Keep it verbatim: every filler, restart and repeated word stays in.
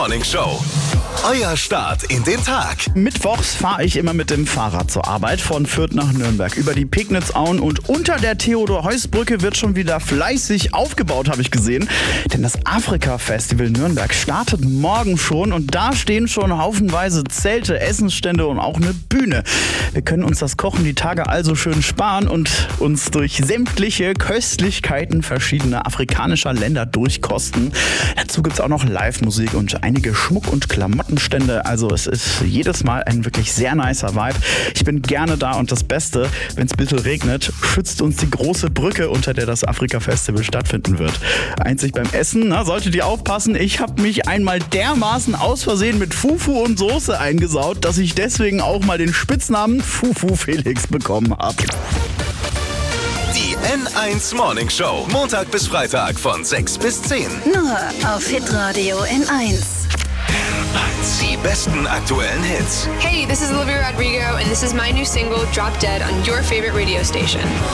Morning Show. Euer Start in den Tag. Mittwochs fahre ich immer mit dem Fahrrad zur Arbeit von Fürth nach Nürnberg über die Pegnitzauen und unter der Theodor-Heuss-Brücke wird schon wieder fleißig aufgebaut, habe ich gesehen. Denn das Afrika-Festival Nürnberg startet morgen schon und da stehen schon haufenweise Zelte, Essensstände und auch eine Bühne. Wir können uns das Kochen die Tage also schön sparen und uns durch sämtliche Köstlichkeiten verschiedener afrikanischer Länder durchkosten. Dazu gibt es auch noch Live-Musik und einige Schmuck- und Klamottenstände. Also es ist jedes Mal ein wirklich sehr nicer Vibe. Ich bin gerne da und das Beste, wenn es bitte regnet, schützt uns die große Brücke, unter der das Afrika-Festival stattfinden wird. Einzig beim Essen, na, solltet ihr aufpassen, ich habe mich einmal dermaßen aus Versehen mit Fufu und Soße eingesaut, dass ich deswegen auch mal den Spitznamen Fufu Felix bekommen habe. Die N eins Morning Show. Montag bis Freitag von sechs bis zehn. Nur auf Hitradio N eins. Die besten aktuellen Hits. Hey, this is Olivia Rodrigo, and this is my new single, Drop Dead, on your favorite radio station.